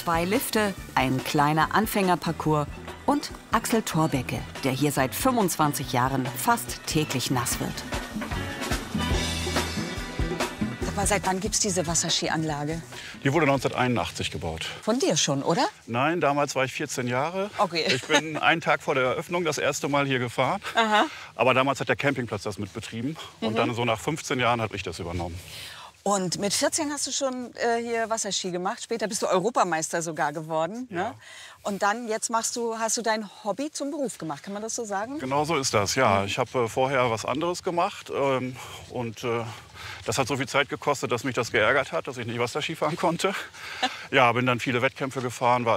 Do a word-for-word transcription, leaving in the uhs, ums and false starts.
Zwei Lifte, ein kleiner Anfängerparcours und Axel Thorbecke, der hier seit fünfundzwanzig Jahren fast täglich nass wird. Aber seit wann gibt es diese Wasserskianlage? Die wurde neunzehnhunderteinundachtzig gebaut. Von dir schon, oder? Nein, damals war ich vierzehn Jahre. Okay. Ich bin einen Tag vor der Eröffnung das erste Mal hier gefahren. Aha. Aber damals hat der Campingplatz das mitbetrieben. Und Mhm. dann so nach fünfzehn Jahren habe ich das übernommen. Und mit vierzehn hast du schon äh, hier Wasserski gemacht. Später bist du Europameister sogar geworden. Ja. Ne? Und dann, jetzt machst du, hast du dein Hobby zum Beruf gemacht. Kann man das so sagen? Genau so ist das, ja. Ich habe äh, vorher was anderes gemacht. Ähm, und äh, das hat so viel Zeit gekostet, dass mich das geärgert hat, dass ich nicht Wasserski fahren konnte. Ja, bin dann viele Wettkämpfe gefahren, war